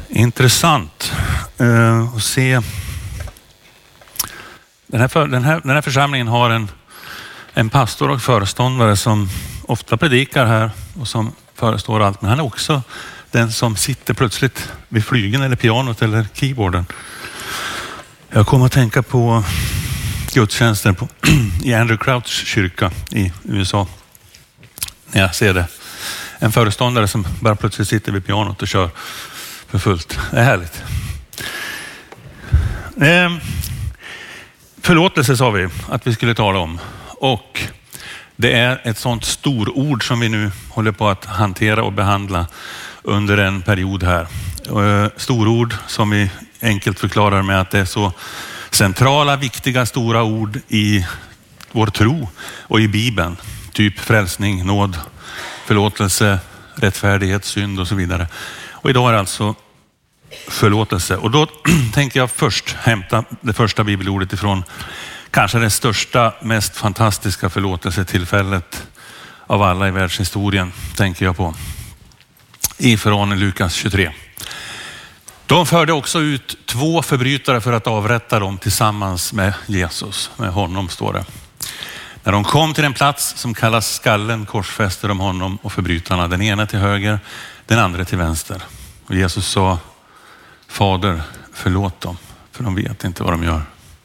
Intressant att se. Den här församlingen har en pastor och föreståndare som ofta predikar här och som förestår allt. Men han är också den som sitter plötsligt vid flygeln eller pianot eller keyboarden. Jag kommer att tänka på gudstjänsten i Andrew Crouch kyrka i USA. När jag ser det. En föreståndare som bara plötsligt sitter vid pianot och kör för fullt. Det är härligt. Förlåtelse sa vi att vi skulle tala om. Och det är ett sånt storord som vi nu håller på att hantera och behandla under en period här. Storord som vi enkelt förklarar med att det är så centrala, viktiga, stora ord i vår tro och i Bibeln. Typ frälsning, nåd, förlåtelse, rättfärdighet, synd och så vidare. Och idag är det alltså förlåtelse. Och då tänker jag först hämta det första bibelordet ifrån kanske det största, mest fantastiska förlåtelsetillfället av alla i världshistorien, tänker jag på. Ifrån Lukas 23. De förde också ut 2 förbrytare för att avrätta dem tillsammans med Jesus. Med honom står det. När de kom till en plats som kallas Skallen korsfäste de honom och förbrytarna. Den ena till höger, den andra till vänster. Och Jesus sa: Fader, förlåt dem, för de vet inte vad de gör.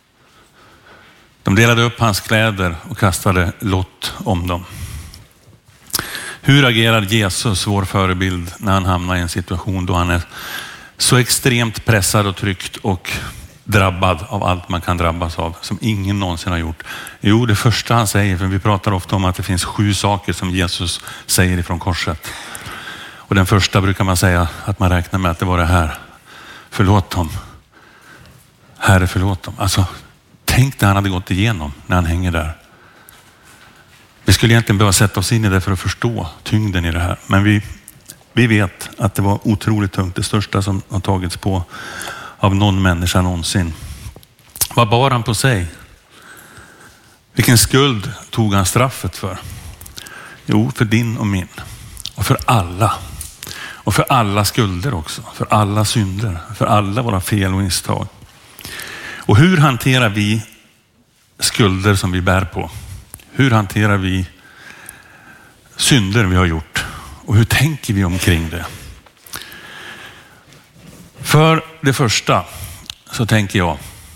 De delade upp hans kläder och kastade lott om dem. Hur agerar Jesus, vår förebild, när han hamnar i en situation då han är så extremt pressad och tryckt och drabbad av allt man kan drabbas av, som ingen någonsin har gjort? Jo, det första han säger, för vi pratar ofta om att det finns 7 saker som Jesus säger ifrån korset. Och den första brukar man säga att man räknar med att det var det här: förlåt dem. Herre, förlåt dem. Alltså, tänk det han hade gått igenom när han hänger där. Vi skulle egentligen behöva sätta oss in i det för att förstå tyngden i det här. Men vi vet att det var otroligt tungt. Det största som har tagits på av någon människa någonsin. Vad bar han på sig? Vilken skuld tog han straffet för? Jo, för din och min. Och för alla. Och för alla skulder också. För alla synder. För alla våra fel och misstag. Och hur hanterar vi skulder som vi bär på? Hur hanterar vi synder vi har gjort? Och hur tänker vi omkring det? För det första så tänker jag: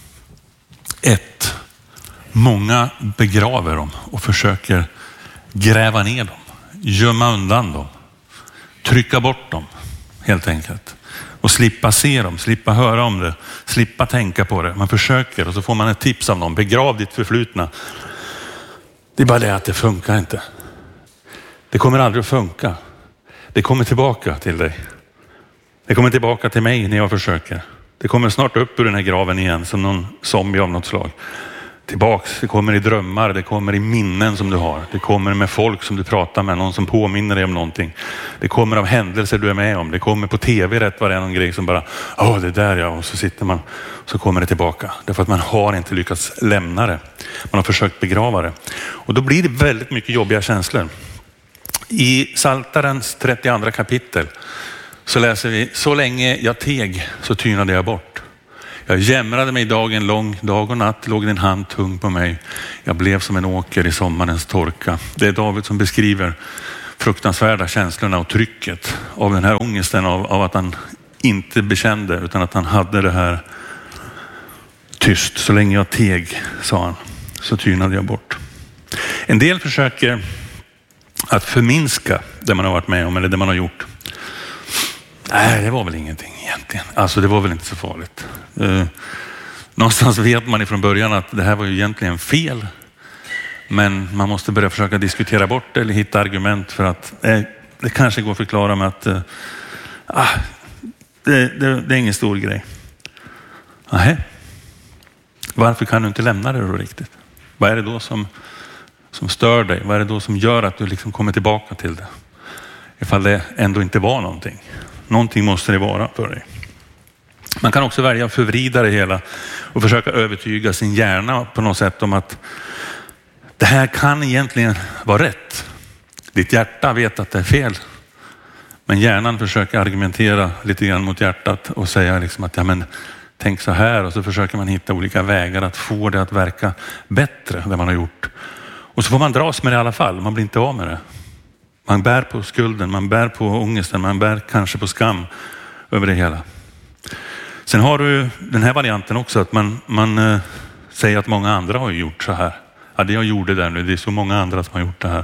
1. Många begraver dem och försöker gräva ner dem. Gömma undan dem. Trycka bort dem helt enkelt. Och slippa se dem, slippa höra om det, slippa tänka på det. Man försöker och så får man ett tips av någon: begrav ditt förflutna. Det är bara det att det funkar inte. Det kommer aldrig att funka. Det kommer tillbaka till dig. Det kommer tillbaka till mig när jag försöker. Det kommer snart upp ur den här graven igen som någon zombie av något slag. Tillbaks, det kommer i drömmar, det kommer i minnen som du har. Det kommer med folk som du pratar med, någon som påminner dig om någonting. Det kommer av händelser du är med om. Det kommer på tv rätt vad det är någon grej som bara: det där ja. Och så sitter man, så kommer det tillbaka. Därför att man har inte lyckats lämna det. Man har försökt begrava det. Och då blir det väldigt mycket jobbiga känslor. I Psaltarens 32 kapitel så läser vi: så länge jag teg så tynade jag bort. Jag jämrade mig dagen lång, dag och natt låg din hand tung på mig. Jag blev som en åker i sommarens torka. Det är David som beskriver fruktansvärda känslorna och trycket av den här ångesten av att han inte bekände, utan att han hade det här tyst. Så länge jag teg, sa han, så tynade jag bort. En del försöker att förminska det man har varit med om eller det man har gjort. Nej, det var väl ingenting egentligen. Alltså det var väl inte så farligt. Någonstans vet man ifrån början att det här var ju egentligen fel. Men man måste börja försöka diskutera bort det eller hitta argument för att det kanske går att förklara med att det är ingen stor grej. Nej. Varför kan du inte lämna det då riktigt? Vad är det då som stör dig? Vad är det då som gör att du liksom kommer tillbaka till det? Ifall det ändå inte var någonting. Någonting måste det vara för dig. Man kan också välja att förvrida det hela och försöka övertyga sin hjärna på något sätt om att det här kan egentligen vara rätt. Ditt hjärta vet att det är fel. Men hjärnan försöker argumentera lite grann mot hjärtat och säga liksom att ja, men tänk så här, och så försöker man hitta olika vägar att få det att verka bättre det man har gjort. Och så får man dras med det i alla fall, man blir inte av med det. Man bär på skulden, man bär på ångesten, man bär kanske på skam över det hela. Sen har du den här varianten också, att man säger att många andra har gjort så här. Ja, det jag gjorde där nu, det är så många andra som har gjort det här.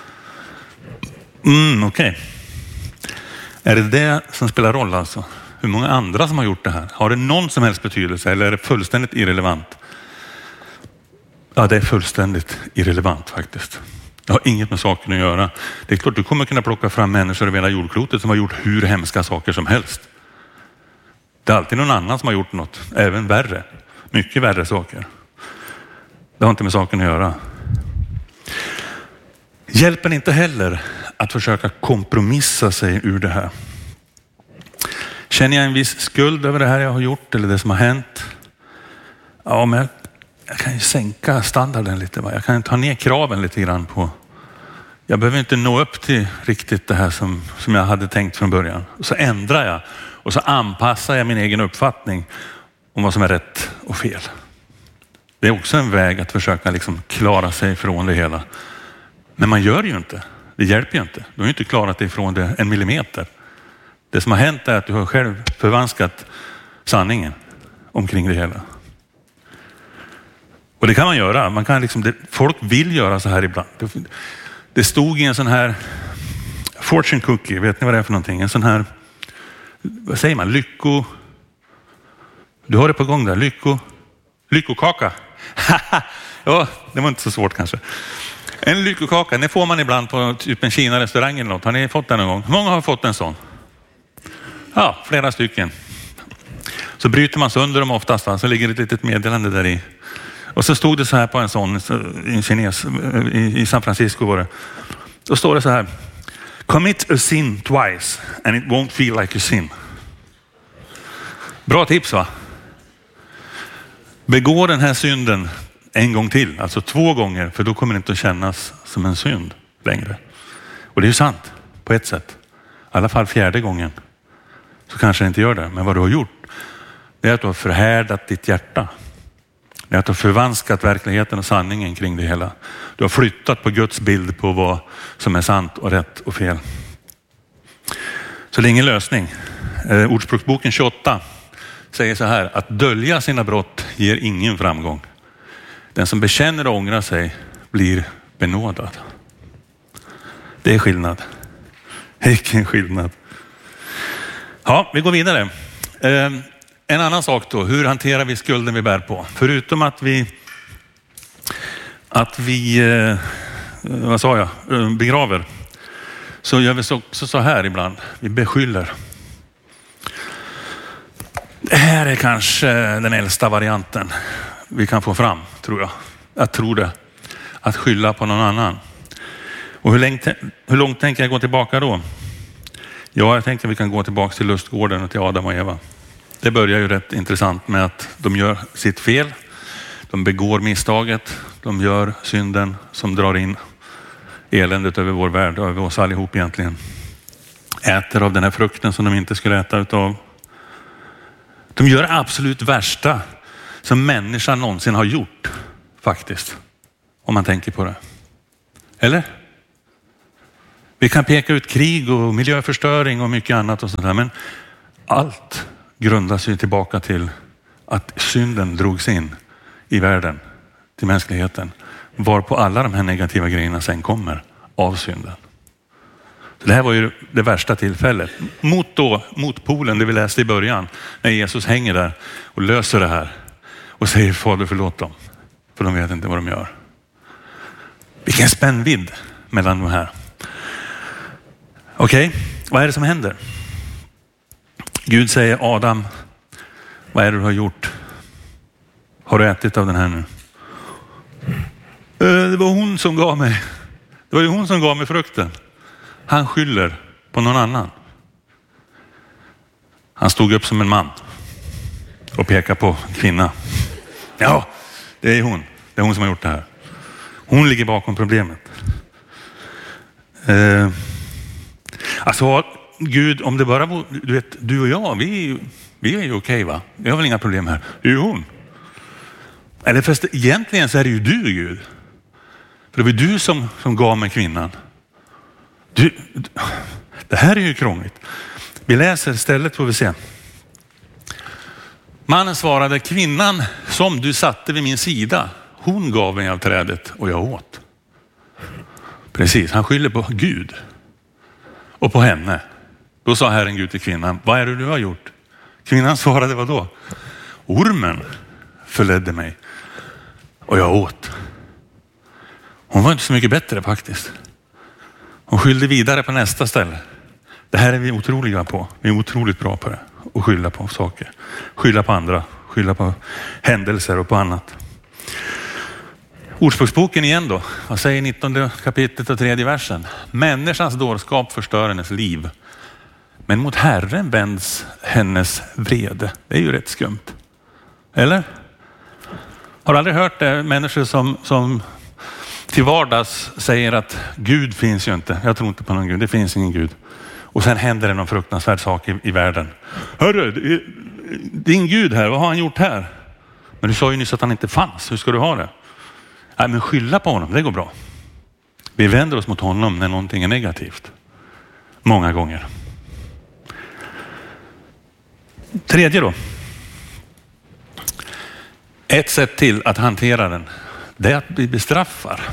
Okej. Är det som spelar roll alltså? Hur många andra som har gjort det här? Har det någon som helst betydelse eller är det fullständigt irrelevant? Ja, det är fullständigt irrelevant faktiskt. Det har inget med saken att göra. Det är klart du kommer kunna plocka fram människor över hela jordklotet som har gjort hur hemska saker som helst. Det är alltid någon annan som har gjort något, även värre. Mycket värre saker. Det har inte med saken att göra. Hjälper inte heller att försöka kompromissa sig ur det här. Känner jag en viss skuld över det här jag har gjort eller det som har hänt? Ja, men jag kan ju sänka standarden lite. Va? Jag kan ta ner kraven lite grann på. Jag behöver inte nå upp till riktigt det här som jag hade tänkt från början. Och så ändrar jag och så anpassar jag min egen uppfattning om vad som är rätt och fel. Det är också en väg att försöka liksom klara sig från det hela. Men man gör ju inte. Det hjälper ju inte. Du har ju inte klarat dig ifrån det 1 millimeter. Det som har hänt är att du har själv förvanskat sanningen omkring det hela. Och det kan man göra. Man kan liksom, folk vill göra så här ibland. Det stod i en sån här fortune cookie, vet ni vad det är för någonting? En sån här, vad säger man, du har det på gång där, lyckokaka. Ja, det var inte så svårt kanske. En lyckokaka, det får man ibland på typ en Kina-restaurang eller något. Har ni fått den någon gång? Hur många har fått en sån? Ja, flera stycken. Så bryter man sönder dem oftast, så ligger det ett litet meddelande där i. Och så stod det så här på en sån, en kines, i San Francisco var det. Då står det så här: commit a sin twice and it won't feel like a sin. Bra tips va? Begå den här synden en gång till, alltså 2 gånger, för då kommer det inte att kännas som en synd längre. Och det är ju sant på ett sätt. I alla fall 4:e gången så kanske det inte gör det. Men vad du har gjort, det är att du har förhärdat ditt hjärta. Det är att du har förvanskat verkligheten och sanningen kring det hela. Du har flyttat på Guds bild på vad som är sant och rätt och fel. Så det är ingen lösning. Ordspråksboken 28 säger så här: att dölja sina brott ger ingen framgång. Den som bekänner och ångrar sig blir benådad. Det är skillnad. Vilken skillnad. Ja, vi går vidare. En annan sak då, hur hanterar vi skulden vi bär på? Förutom att vi vad sa jag, begraver, så gör vi så här ibland. Vi beskyller. Det här är kanske den äldsta varianten vi kan få fram, tror jag. Jag tror det. Att skylla på någon annan. Och hur långt tänker jag gå tillbaka då? Ja, jag tänker att vi kan gå tillbaka till lustgården och till Adam och Eva. Det börjar ju rätt intressant med att de gör sitt fel. De begår misstaget. De gör synden som drar in eländet över vår värld och över oss allihop egentligen. Äter av den här frukten som de inte skulle äta utav. De gör absolut värsta som människan någonsin har gjort faktiskt. Om man tänker på det. Eller? Vi kan peka ut krig och miljöförstöring och mycket annat och sådär, men allt grundas ju tillbaka till att synden drogs in i världen, till mänskligheten, varpå alla de här negativa grejerna sen kommer av synden. Så det här var ju det värsta tillfället. Mot polen, det vi läste i början, när Jesus hänger där och löser det här och säger: Fader, förlåt dem, för de vet inte vad de gör. Vilken spännvidd mellan de här. Okej, vad är det som händer? Gud säger: Adam, vad är det du har gjort? Har du ätit av den här nu? Det var hon som gav mig. Det var ju hon som gav mig frukten. Han skyller på någon annan. Han stod upp som en man och pekade på kvinna. Ja, det är hon. Det är hon som har gjort det här. Hon ligger bakom problemet. Alltså, Gud, om det bara var, du vet, du och jag, vi är ju okej, va? Vi har väl inga problem här. Det är ju hon. Eller fast egentligen så är det ju du, Gud. För det var du som gav mig kvinnan. Det här är ju krångligt. Vi läser istället, får vi se. Mannen svarade, kvinnan som du satte vid min sida, hon gav mig av trädet och jag åt. Precis, han skyller på Gud och på henne. Då sa Herren Gud till kvinnan, vad är det du har gjort? Kvinnan svarade, vad då? Ormen förledde mig och jag åt. Hon var inte så mycket bättre faktiskt. Hon skyllde vidare på nästa ställe. Det här är vi otroliga på. Vi är otroligt bra på det. Och skylla på saker. Skylla på andra. Skylla på händelser och på annat. Ordspråksboken igen då. Vad säger 19 kapitlet och 3:e versen? Människans dårskap förstör hennes liv. Men mot Herren vänds hennes vrede. Det är ju rätt skumt. Eller? Har du aldrig hört det? Människor som till vardags säger att Gud finns ju inte. Jag tror inte på någon Gud. Det finns ingen Gud. Och sen händer det någon fruktansvärd sak i världen. Hörru, din Gud här, vad har han gjort här? Men du sa ju nyss att han inte fanns. Hur ska du ha det? Nej, men skylla på honom, det går bra. Vi vänder oss mot honom när någonting är negativt. Många gånger. Tredje då. Ett sätt till att hantera den, det är att vi bestraffar.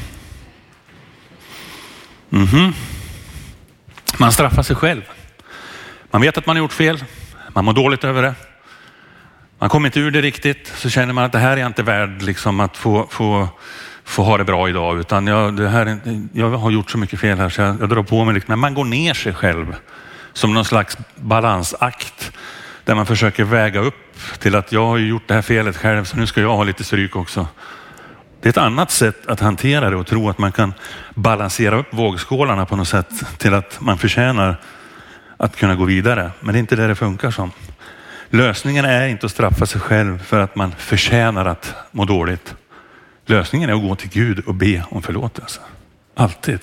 Man straffar sig själv. Man vet att man har gjort fel. Man mår dåligt över det. Man kommer inte ur det riktigt. Så känner man att det här är inte värd liksom, att få ha det bra idag. Utan jag har gjort så mycket fel här så jag drar på mig. Liksom. Men man går ner sig själv som någon slags balansakt. Där man försöker väga upp till att jag har gjort det här felet själv. Så nu ska jag ha lite stryk också. Det är ett annat sätt att hantera det och tro att man kan balansera upp vågskålarna på något sätt till att man förtjänar att kunna gå vidare. Men det är inte det funkar som. Lösningen är inte att straffa sig själv för att man förtjänar att må dåligt. Lösningen är att gå till Gud och be om förlåtelse. Alltid.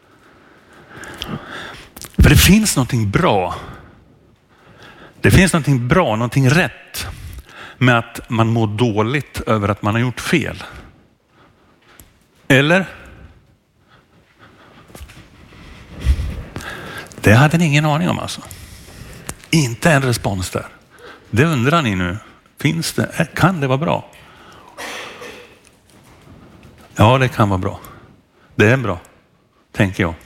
För det finns någonting bra. Det finns någonting bra, någonting rätt med att man mår dåligt över att man har gjort fel. Eller? Det hade ni ingen aning om alltså. Inte en respons där. Det undrar ni nu. Finns det? Kan det vara bra? Ja, det kan vara bra. Det är bra, tänker jag.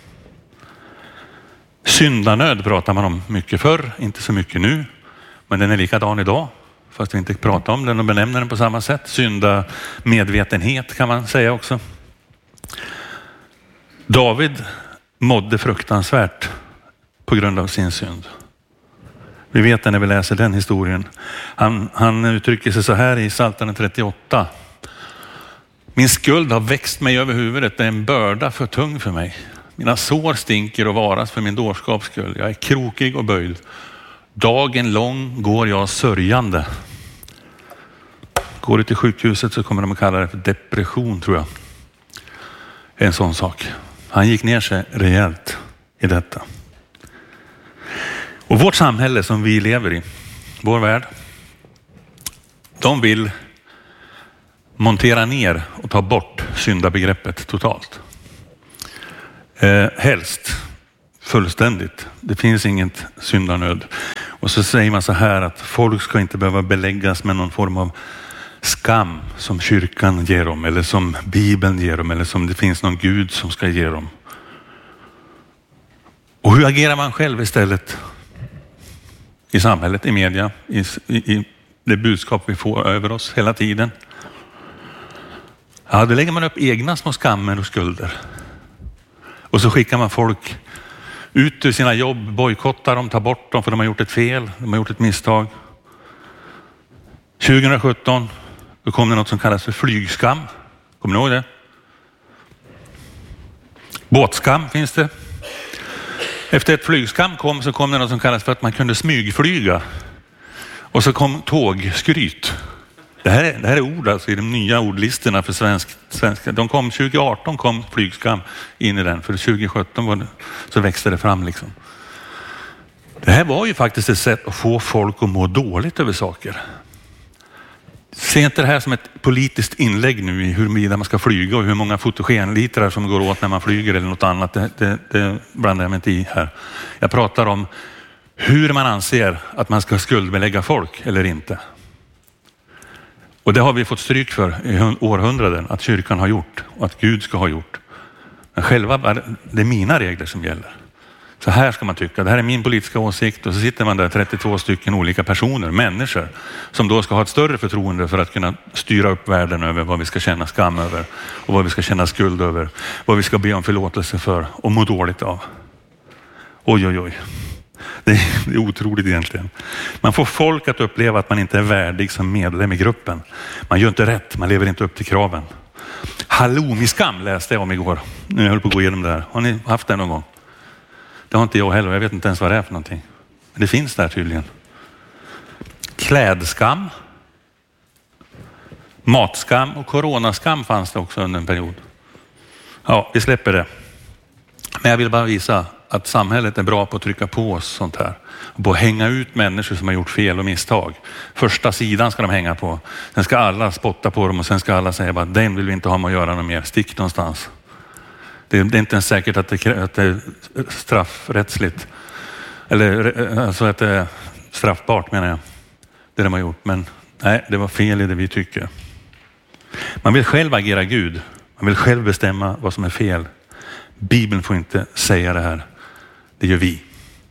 Syndanöd pratar man om mycket förr, inte så mycket nu. Men den är likadan idag. Fast vi inte pratar om den och benämner den på samma sätt. Syndamedvetenhet kan man säga också. David mådde fruktansvärt på grund av sin synd. Vi vet det när vi läser den historien. Han uttrycker sig så här i Psaltaren 38. Min skuld har växt mig över huvudet. Det är en börda för tung för mig. Mina sår stinker och varas för min dårskaps skull. Jag är krokig och böjd. Dagen lång går jag sörjande. Går du till sjukhuset så kommer de att kalla det för depression, tror jag. En sån sak. Han gick ner sig rejält i detta. Och vårt samhälle som vi lever i, vår värld, de vill montera ner och ta bort syndabegreppet totalt. Helst fullständigt. Det finns inget syndanöd. Och så säger man så här att folk ska inte behöva beläggas med någon form av skam som kyrkan ger dem eller som Bibeln ger dem eller som det finns någon Gud som ska ge dem. Och hur agerar man själv istället i samhället, i media, i det budskap vi får över oss hela tiden? Ja, då lägger man upp egna små skammer och skulder. Och så skickar man folk ut ur sina jobb, bojkottar dem, tar bort dem för de har gjort ett fel, de har gjort ett misstag. 2017 då kom det något som kallas för flygskam. Kommer ni ihåg det? Båtskam finns det. Efter ett flygskam så kom det något som kallas för att man kunde smygflyga. Och så kom tågskryt. Det här är ord alltså i de nya ordlistorna för svenska. De kom 2018 kom flygskam in i den. För 2017 så växte det fram liksom. Det här var ju faktiskt ett sätt att få folk att må dåligt över saker. Se inte det här som ett politiskt inlägg nu i huruvida man ska flyga och hur många fotogenlitrar som går åt när man flyger eller något annat. Det blandar jag mig inte i här. Jag pratar om hur man anser att man ska skuldbelägga folk eller inte. Och det har vi fått stryk för i århundraden att kyrkan har gjort och att Gud ska ha gjort. Men själva det är mina regler som gäller. Så här ska man tycka. Det här är min politiska åsikt och så sitter man där 32 stycken olika personer, människor som då ska ha ett större förtroende för att kunna styra upp världen över vad vi ska känna skam över och vad vi ska känna skuld över, vad vi ska be om förlåtelse för och må dåligt av. Oj, oj, oj. Det är otroligt egentligen. Man får folk att uppleva att man inte är värdig som medlem i gruppen. Man gör inte rätt, man lever inte upp till kraven. Halloumi-skam läste jag om igår. Nu höll på att gå igenom det här. Har ni haft det någon gång? Det har inte jag heller. Jag vet inte ens vad det är för någonting. Men det finns där tydligen. Klädskam. Matskam och coronaskam fanns det också under en period. Ja, vi släpper det. Men jag vill bara visa att samhället är bra på att trycka på oss sånt här. Och på att hänga ut människor som har gjort fel och misstag. Första sidan ska de hänga på. Sen ska alla spotta på dem och sen ska alla säga bara den vill vi inte ha med att göra något mer. Stick någonstans. Det är inte ens säkert att det är straffrättsligt. Eller alltså att det är straffbart menar jag. Det de har gjort. Men nej, det var fel i det vi tycker. Man vill själv agera Gud. Man vill själv bestämma vad som är fel. Bibeln får inte säga det här. Det gör vi.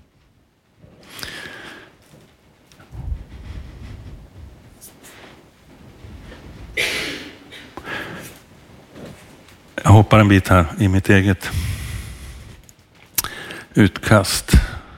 Jag hoppar en bit här i mitt eget utkast.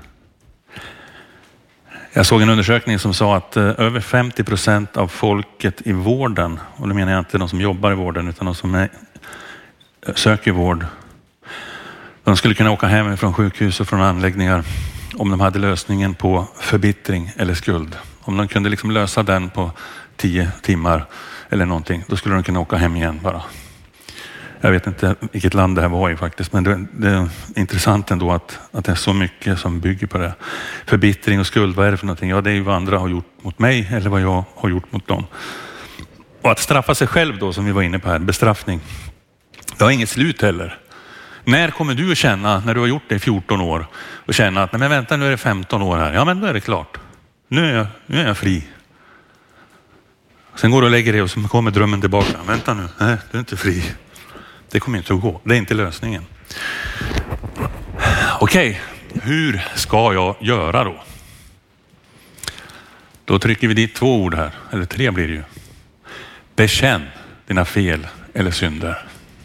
Jag såg en undersökning som sa att över 50% av folket i vården, och det menar jag inte de som jobbar i vården utan de som söker vård, de skulle kunna åka hem från sjukhus och från anläggningar om de hade lösningen på förbittring eller skuld. Om de kunde liksom lösa den på 10 timmar eller någonting, då skulle de kunna åka hem igen bara. Jag vet inte vilket land det här var i faktiskt, men det är intressant ändå att det är så mycket som bygger på det. Förbittring och skuld, vad är det för någonting? Ja, det är ju vad andra har gjort mot mig eller vad jag har gjort mot dem. Och att straffa sig själv då, som vi var inne på här, bestraffning. Det har inget slut heller. När kommer du att känna, när du har gjort det i 14 år, och känna att nej men vänta, nu är det 15 år här. Ja, men då är det klart. Nu är jag fri. Sen går du och lägger det och så kommer drömmen tillbaka. Vänta nu, nej, du är inte fri. Det kommer inte att gå. Det är inte lösningen. Okej, hur ska jag göra då? Då trycker vi dit 2 ord här. Eller 3 blir det ju. Bekänn dina fel eller synder.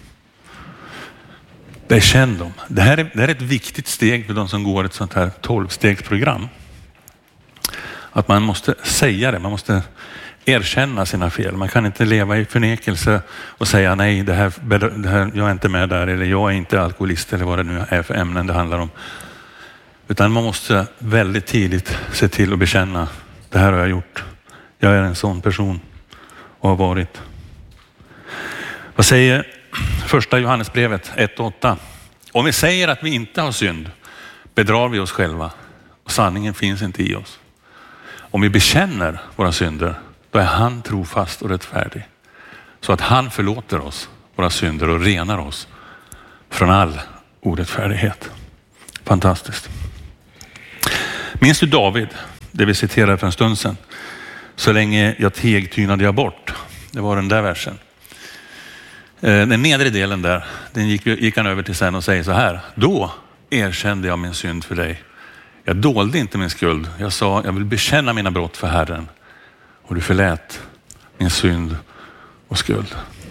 Bekänn dem. Det här är ett viktigt steg för de som går ett sånt här 12-stegsprogram. Att man måste säga det. Man måste erkänna sina fel. Man kan inte leva i förnekelse och säga nej, det här, jag är inte med där, eller jag är inte alkoholist eller vad det nu är för ämnen det handlar om. Utan man måste väldigt tidigt se till att bekänna, det här har jag gjort. Jag är en sån person och har varit. Vad säger första Johannesbrevet 1:8? Om vi säger att vi inte har synd, bedrar vi oss själva och sanningen finns inte i oss. Om vi bekänner våra synder, då är han trofast och rättfärdig. Så att han förlåter oss våra synder och renar oss från all orättfärdighet. Fantastiskt. Minns du David? Det vi citerade för en stund sedan. Så länge jag teg tynade jag bort. Det var den där versen. Den nedre delen där, den gick han över till sen och säger så här. Då erkände jag min synd för dig. Jag dolde inte min skuld. Jag sa, jag vill bekänna mina brott för Herren. Och du förlät min synd och skuld.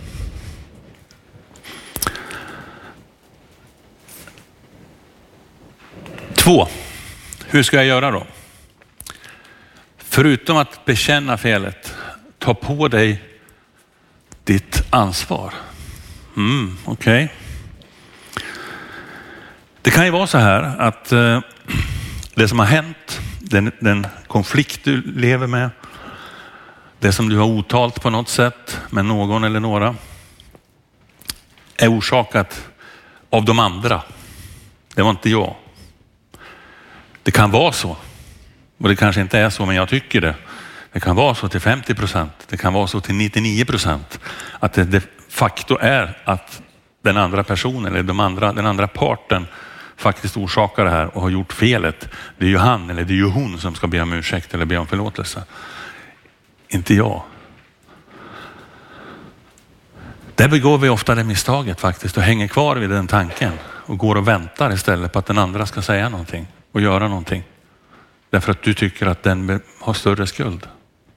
Två. Hur ska jag göra då? Förutom att bekänna felet, ta på dig ditt ansvar. Okej. Det kan ju vara så här att det som har hänt, den konflikt du lever med, det som du har otalt på något sätt med någon eller några, är orsakat av de andra. Det var inte jag. Det kan vara så. Och det kanske inte är så, men jag tycker det. Det kan vara så till 50%. Det kan vara så till 99%. Att det de facto är att den andra personen eller den andra parten faktiskt orsakar det här och har gjort felet. Det är ju han eller det är ju hon som ska be om ursäkt eller be om förlåtelse. Inte jag. Där begår vi ofta det misstaget faktiskt och hänger kvar vid den tanken och går och väntar istället på att den andra ska säga någonting och göra någonting. Därför att du tycker att den har större skuld.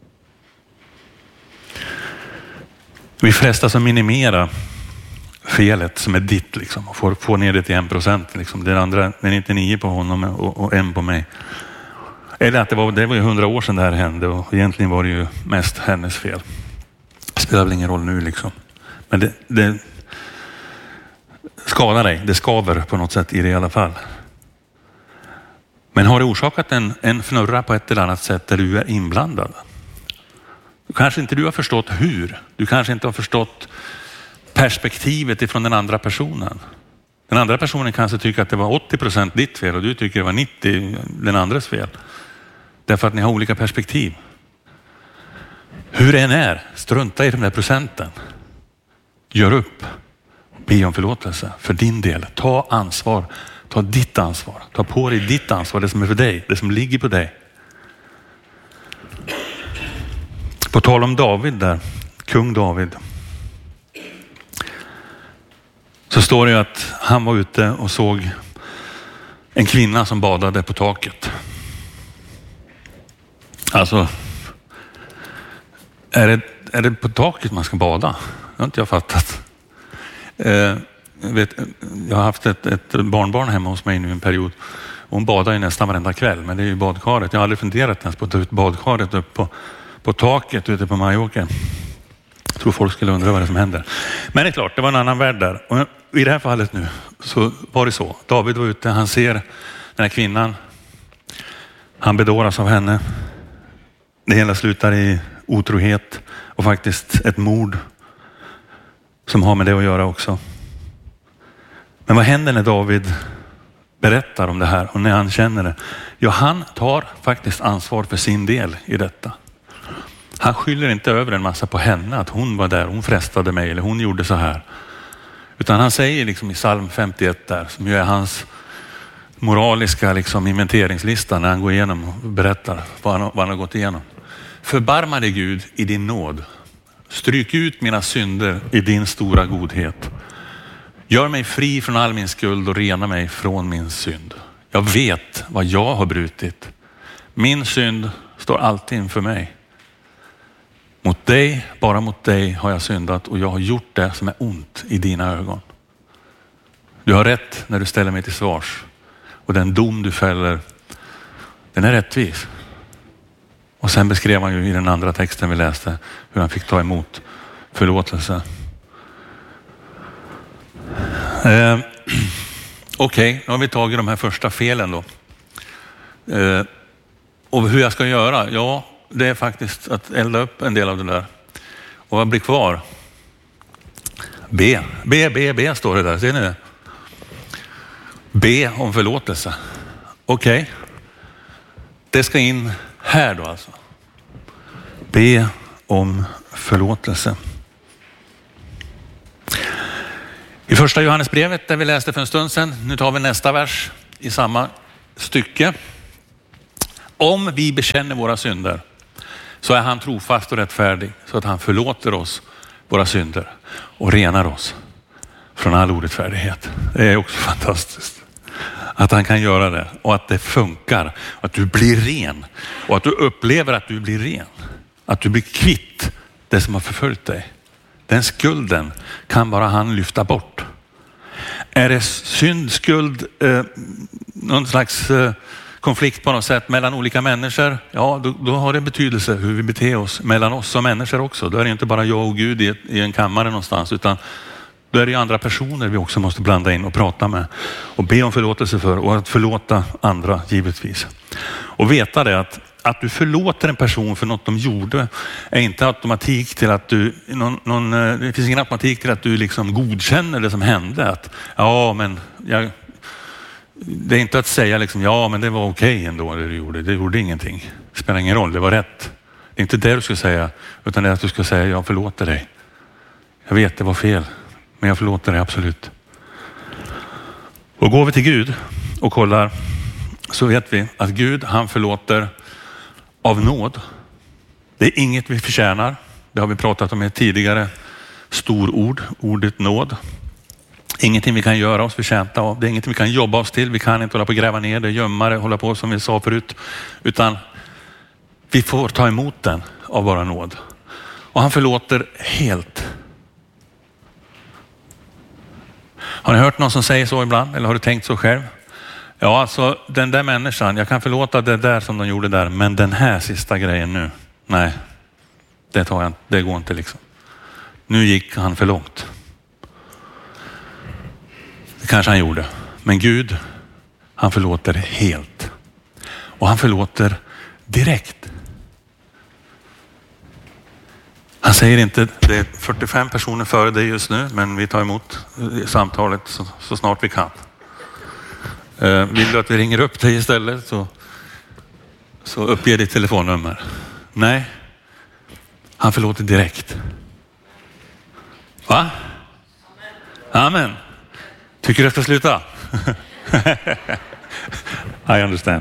Vi frestas att minimera felet som är ditt liksom, och få ner det till 1%. Liksom. Det är 99 på honom och 1 på mig. Eller att det var ju 100 år sedan det här hände och egentligen var det ju mest hennes fel. Det spelar väl ingen roll nu liksom. Men det skadar dig. Det skaver på något sätt i det i alla fall. Men har det orsakat en fnurra på ett eller annat sätt där du är inblandad? Kanske inte du har förstått hur. Du kanske inte har förstått perspektivet ifrån den andra personen. Den andra personen kanske tycker att det var 80% ditt fel och du tycker det var 90% den andres fel. Därför att ni har olika perspektiv. Hur det än är, strunta i den där procenten. Gör upp. Be om förlåtelse för din del. Ta ansvar. Ta ditt ansvar. Ta på dig ditt ansvar, det som är för dig. Det som ligger på dig. På tal om David där, kung David. Så står det ju att han var ute och såg en kvinna som badade på taket. Alltså, är det på taket man ska bada? Det har inte jag fattat. Jag har haft ett barnbarn hemma hos mig nu en period. Hon badar ju nästan varenda kväll, men det är ju badkaret. Jag har aldrig funderat ens på att ta ut badkaret upp på taket ute på Majorca. Jag tror folk skulle undra vad det som händer. Men det är klart, det var en annan värld där. Och i det här fallet nu så var det så. David var ute, han ser den här kvinnan. Han bedåras av henne. Det hela slutar i otrohet och faktiskt ett mord som har med det att göra också. Men vad händer när David berättar om det här och när han känner det? Ja, han tar faktiskt ansvar för sin del i detta. Han skyller inte över en massa på henne, att hon var där, hon frestade mig eller hon gjorde så här. Utan han säger liksom i psalm 51 där, som ju är hans moraliska liksom inventeringslista när han går igenom och berättar vad han har gått igenom. Förbarma dig Gud i din nåd. Stryk ut mina synder i din stora godhet. Gör mig fri från all min skuld och rena mig från min synd. Jag vet vad jag har brutit. Min synd står alltid inför mig. Mot dig, bara mot dig har jag syndat och jag har gjort det som är ont i dina ögon. Du har rätt när du ställer mig till svars. Och den dom du fäller, den är rättvis. Och sen beskrev han ju i den andra texten vi läste hur han fick ta emot förlåtelse. Okej, nu har vi tagit de här första felen då. Och hur jag ska göra? Ja, det är faktiskt att elda upp en del av det där. Och vad blir kvar? B står det där, ser ni det? Be om förlåtelse. Okej. Det ska in här då alltså. Be om förlåtelse. I första Johannesbrevet där vi läste för en stund sedan. Nu tar vi nästa vers i samma stycke. Om vi bekänner våra synder så är han trofast och rättfärdig så att han förlåter oss våra synder och renar oss från all orättfärdighet. Det är också fantastiskt. Att han kan göra det och att det funkar. Att du blir ren och att du upplever att du blir ren. Att du blir kvitt det som har förföljt dig. Den skulden kan bara han lyfta bort. Är det synd, skuld, någon slags konflikt på något sätt mellan olika människor? Ja, då har det betydelse hur vi beter oss mellan oss som människor också. Då är det inte bara jag och Gud i en kammare någonstans, utan då är det ju andra personer vi också måste blanda in och prata med och be om förlåtelse för och att förlåta andra givetvis. Och veta det att du förlåter en person för något de gjorde är inte automatik till att du det finns ingen automatik till att du liksom godkänner det som hände. Att ja, men Det är inte att säga liksom, ja men det var okej ändå det du gjorde. Det gjorde ingenting. Det spelar ingen roll, det var rätt. Det är inte det du ska säga, utan det är att du ska säga, jag förlåter dig. Jag vet, det var fel, men jag förlåter dig absolut. Och går vi till Gud och kollar, så vet vi att Gud, han förlåter av nåd. Det är inget vi förtjänar. Det har vi pratat om i ett tidigare storord, ordet nåd. Ingenting vi kan göra oss förtjänta av. Det är ingenting vi kan jobba oss till. Vi kan inte hålla på och gräva ner det, gömma det, hålla på som vi sa förut. Utan vi får ta emot den av bara nåd. Och han förlåter helt. Har ni hört någon som säger så ibland? Eller har du tänkt så själv? Ja, alltså den där människan, jag kan förlåta det där som de gjorde där. Men den här sista grejen nu, nej. Det tar jag inte, det går inte liksom. Nu gick han för långt. Det kanske han gjorde. Men Gud, han förlåter helt. Och han förlåter direkt. Han säger inte, det är 45 personer före dig just nu, men vi tar emot samtalet så snart vi kan. Vill du att vi ringer upp dig istället så uppge ditt telefonnummer. Nej, han förlåter direkt. Va? Amen. Tycker du jag ska sluta? I understand.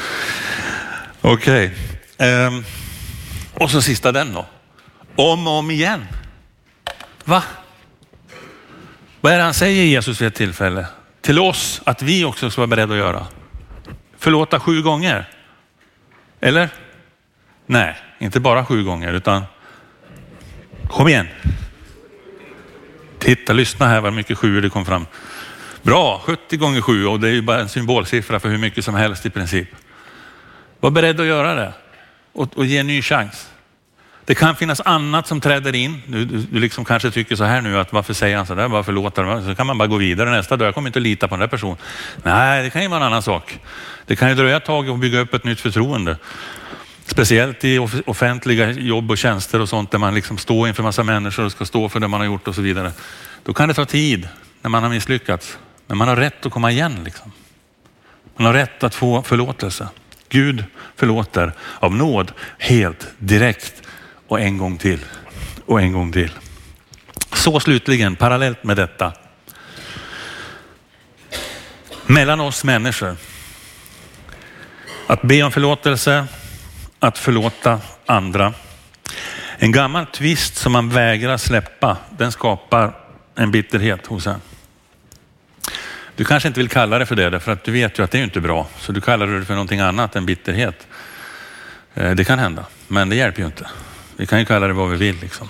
Okej. Och så sista den då. Om och om igen. Va? Vad är det han säger Jesus vid ett tillfälle? Till oss att vi också ska vara beredda att göra. Förlåta 7 gånger. Eller? Nej, inte bara 7 gånger utan kom igen. Titta, lyssna här vad mycket 7 det kom fram. Bra, 70 gånger 7 och det är ju bara en symbolsiffra för hur mycket som helst i princip. Var beredd att göra det och ge en ny chans. Det kan finnas annat som träder in. Du liksom kanske tycker så här nu att varför säger han så där, varför låter han? Så kan man bara gå vidare nästa dag. Jag kommer inte lita på den där personen. Nej, det kan ju vara en annan sak. Det kan ju dröja ett tag och bygga upp ett nytt förtroende. Speciellt i offentliga jobb och tjänster och sånt där man liksom står inför massa människor och ska stå för det man har gjort och så vidare. Då kan det ta tid när man har misslyckats. Men man har rätt att komma igen liksom. Man har rätt att få förlåtelse. Gud förlåter av nåd helt direkt och en gång till och en gång till. Så slutligen, parallellt med detta. Mellan oss människor. Att be om förlåtelse, att förlåta andra. En gammal tvist som man vägrar släppa, den skapar en bitterhet hos en. Du kanske inte vill kalla det för det, för att du vet ju att det är inte bra. Så du kallar det för någonting annat än bitterhet. Det kan hända, men det hjälper ju inte. Vi kan ju kalla det vad vi vill liksom.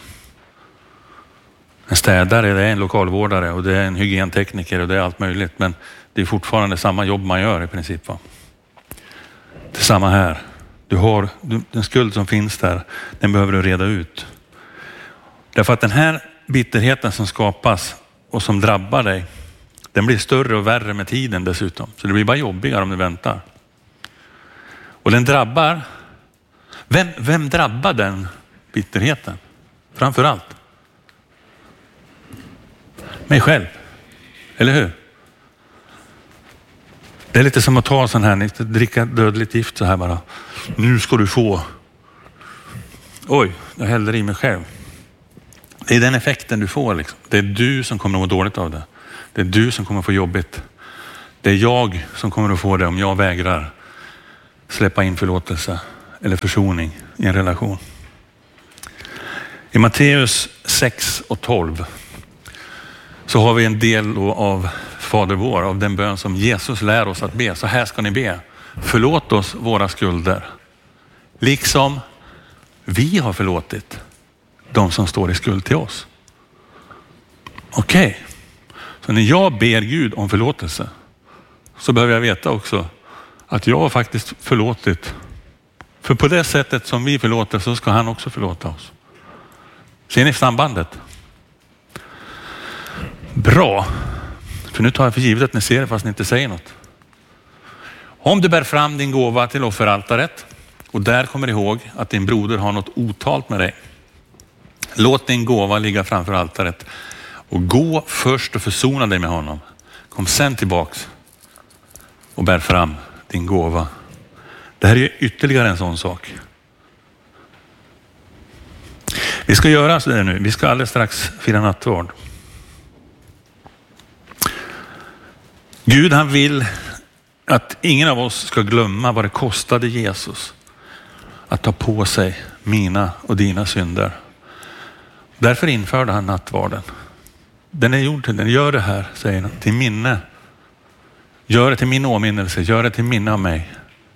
En städare, det är en lokalvårdare och det är en hygientekniker och det är allt möjligt. Men det är fortfarande samma jobb man gör i princip. Va? Det är samma här. Den skuld som finns där, den behöver du reda ut. Därför att den här bitterheten som skapas och som drabbar dig, den blir större och värre med tiden dessutom. Så det blir bara jobbigare om du väntar. Och den drabbar, vem drabbar den bitterheten? Framför allt mig själv. Eller hur? Det är lite som att ta sån här, dricka dödligt gift så här bara. Nu ska du få. Oj, jag häller i mig själv. Det är den effekten du får liksom. Det är du som kommer att må dåligt av det. Det är du som kommer att få jobbigt. Det är jag som kommer att få det om jag vägrar släppa in förlåtelse eller försoning i en relation. I Matteus 6 och 12 så har vi en del av Fader vår, av den bön som Jesus lär oss att be. Så här ska ni be. Förlåt oss våra skulder. Liksom vi har förlåtit de som står i skuld till oss. Okej. Så när jag ber Gud om förlåtelse så behöver jag veta också att jag har faktiskt förlåtit. För på det sättet som vi förlåter så ska han också förlåta oss. Ser ni sambandet? Bra. För nu tar jag för givet att ni ser det fast ni inte säger något. Om du bär fram din gåva till offeraltaret och där kommer ihåg att din broder har något otalt med dig. Låt din gåva ligga framför altaret och gå först och försona dig med honom. Kom sen tillbaks och bär fram din gåva. Det här är ytterligare en sån sak. Vi ska göra så där nu. Vi ska alldeles strax fira nattvard. Gud, han vill att ingen av oss ska glömma vad det kostade Jesus att ta på sig mina och dina synder. Därför införde han nattvarden. Den är gjord till den. Gör det här, säger han, till minne. Gör det till min åminnelse. Gör det till minne av mig.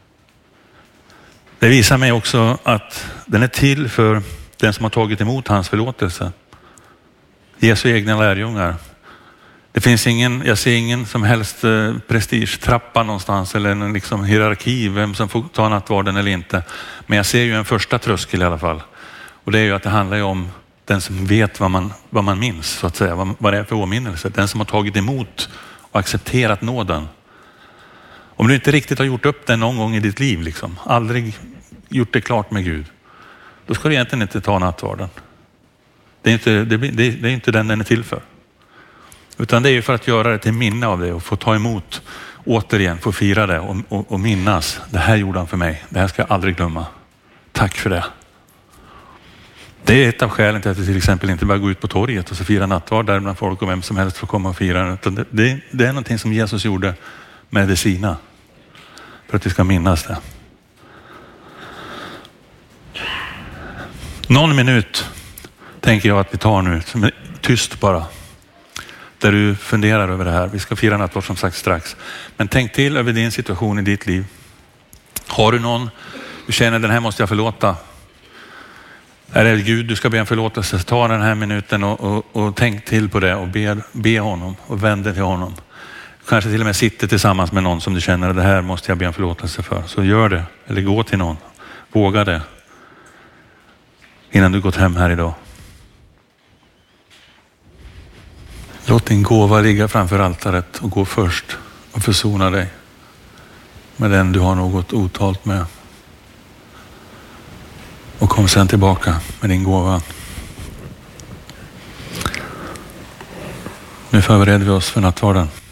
Det visar mig också att den är till för den som har tagit emot hans förlåtelse. Jesu egna lärjungar. Det finns jag ser ingen som helst prestigetrappa någonstans eller en liksom hierarki, vem som får ta nattvarden eller inte. Men jag ser ju en första tröskel i alla fall. Och det är ju att det handlar ju om den som vet vad man minns, så att säga. Vad det är för åminnelse. Den som har tagit emot och accepterat nåden. Om du inte riktigt har gjort upp den någon gång i ditt liv, liksom, aldrig gjort det klart med Gud, då ska du egentligen inte ta nattvarden. Det är inte den är till för. Utan det är ju för att göra det till minne av det och få ta emot återigen, få fira det och minnas. Det här gjorde han för mig. Det här ska jag aldrig glömma. Tack för det. Det är ett av skälen till att vi till exempel inte bara går ut på torget och så fira nattvard där bland folk och vem som helst får komma och fira. Det är någonting som Jesus gjorde med det sina. För att vi ska minnas det. Någon minut tänker jag att vi tar nu, som är tyst bara. Där du funderar över det här. Vi ska fira nattvard som sagt strax. Men tänk till över din situation i ditt liv. Har du någon, du känner den här måste jag förlåta. Är det Gud du ska be en förlåtelse, ta den här minuten och tänk till på det och be honom och vänd dig till honom. Kanske till och med sitter tillsammans med någon som du känner, det här måste jag be en förlåtelse för. Så gör det, eller gå till någon. Våga det. Innan du gått hem här idag. Låt din gåva ligga framför altaret och gå först och försona dig med den du har något otalt med. Och kom sen tillbaka med din gåva. Nu förbereder vi oss för nattvarden.